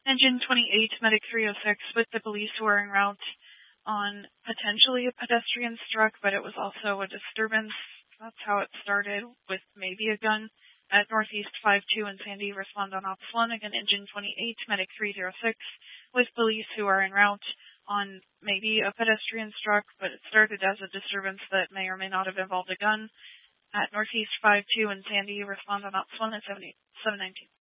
Engine 28, Medic 306, with the police who are en route on potentially a pedestrian struck, but it was also a disturbance. That's how it started, with maybe a gun. At Northeast 52 and Sandy, respond on Ops 1. Again, Engine 28, Medic 306, with police who are en route on maybe a pedestrian struck, but it started as a disturbance that may or may not have involved a gun. At Northeast 52 and Sandy, respond on Ops 1 at 719.